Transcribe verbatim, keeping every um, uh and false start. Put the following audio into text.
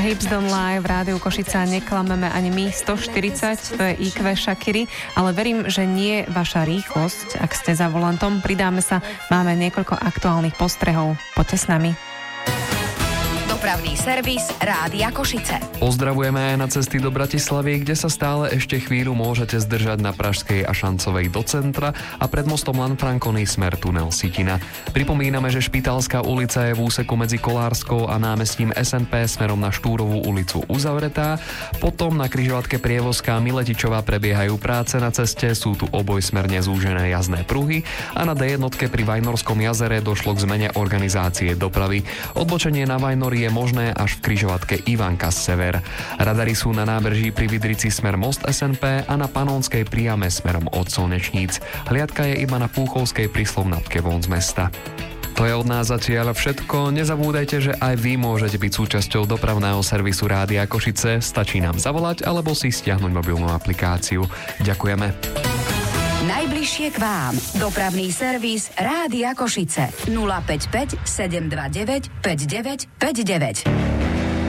Hips Don't Lie v rádiu Košica. Neklameme ani my. sto štyridsať, to je í kvé Shakiry, ale verím, že nie vaša rýchlosť. Ak ste za volantom, pridáme sa. Máme niekoľko aktuálnych postrehov. Poďte s nami. Dopravný servis Rádia Košice. Pozdravujeme aj na cesty do Bratislavy, kde sa stále ešte chvíľu môžete zdržať na Pražskej a Šancovej do centra a pred mostom Lanfranconi smer tunel Sitina. Pripomíname, že Špitálska ulica je v úseku medzi Kolárskou a námestím es en pé smerom na Štúrovú ulicu uzavretá. Potom na križovatke Prievozka Miletičová prebiehajú práce na ceste, sú tu obojsmerne zúžené jazdné pruhy a na dé jednotke pri Vajnorskom jazere došlo k zmene organizácie dopravy. Odbočenie na Vajnori je možné až v križovatke Ivanka Sever. Radary sú na nábrží pri Vidrici smer Most es en pé a na Panonskej priame smerom od Slnečníc. Hliadka je iba na Púchovskej pri Slovnatke von z mesta. To je od nás zatiaľ všetko. Nezabúdajte, že aj vy môžete byť súčasťou dopravného servisu Rádia Košice. Stačí nám zavolať alebo si stiahnuť mobilnú aplikáciu. Ďakujeme. Najbližšie k vám. Dopravný servis Rádia Košice. nula päť päť sedem dva deväť päť deväť päť deväť.